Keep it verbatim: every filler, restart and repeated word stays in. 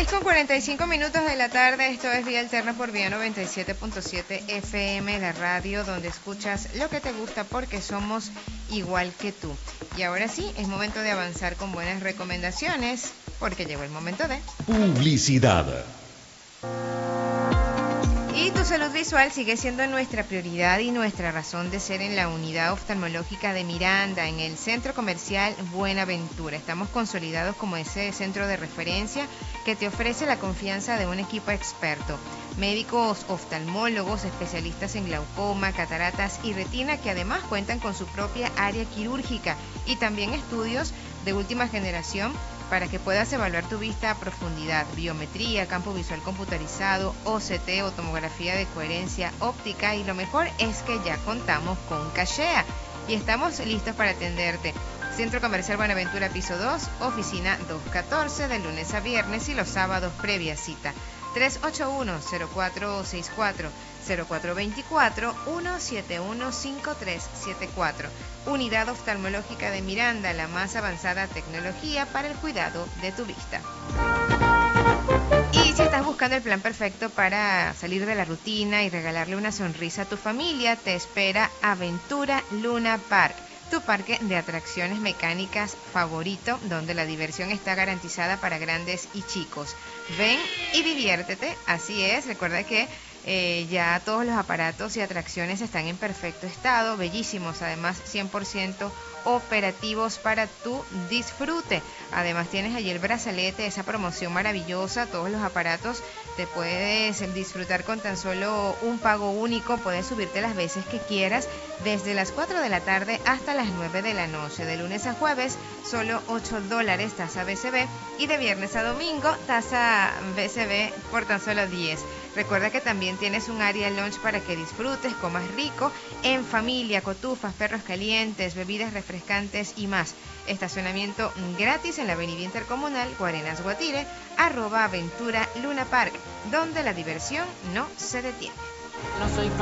seis con cuarenta y cinco minutos de la tarde, esto es Vía Alterna por Vía noventa y siete punto siete F M, la radio donde escuchas lo que te gusta porque somos igual que tú. Y ahora sí, es momento de avanzar con buenas recomendaciones porque llegó el momento de publicidad. Y tu salud visual sigue siendo nuestra prioridad y nuestra razón de ser en la unidad oftalmológica de Miranda, en el Centro Comercial Buenaventura. Estamos consolidados como ese centro de referencia que te ofrece la confianza de un equipo experto. Médicos oftalmólogos, especialistas en glaucoma, cataratas y retina, que además cuentan con su propia área quirúrgica y también estudios de última generación para que puedas evaluar tu vista a profundidad, biometría, campo visual computarizado, O C T o tomografía de coherencia óptica, y lo mejor es que ya contamos con Cachea y estamos listos para atenderte. Centro Comercial Buenaventura, piso dos, oficina doscientos catorce, de lunes a viernes y los sábados previa cita. tres ocho uno, cero cuatro seis cuatro, cero cuatro dos cuatro, uno siete uno, cinco tres siete cuatro. Unidad Oftalmológica de Miranda, la más avanzada tecnología para el cuidado de tu vista. Y si estás buscando el plan perfecto para salir de la rutina y regalarle una sonrisa a tu familia, te espera Aventura Luna Park, tu parque de atracciones mecánicas favorito, donde la diversión está garantizada para grandes y chicos. Ven y diviértete, así es. Recuerda que eh, ya todos los aparatos y atracciones están en perfecto estado, bellísimos, además cien por ciento operativos para tu disfrute. Además tienes allí el brazalete, esa promoción maravillosa, todos los aparatos te puedes disfrutar con tan solo un pago único, puedes subirte las veces que quieras, desde las cuatro de la tarde hasta las nueve de la noche, de lunes a jueves solo ocho dólares tasa B C B y de viernes a domingo tasa B C B por tan solo diez. Recuerda que también tienes un área lunch para que disfrutes, comas rico, en familia, cotufas, perros calientes, bebidas refrescantes y más. Estacionamiento gratis en la avenida intercomunal Guarenas Guatire, arroba Aventura Luna Park, donde la diversión no se detiene. No soy